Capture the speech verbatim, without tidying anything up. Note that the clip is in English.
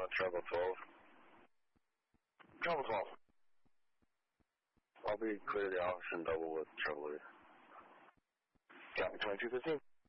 Travel twelve. Travel twelve. I'll be clear the office and double with Travel eight. Copy twenty-two fifteen.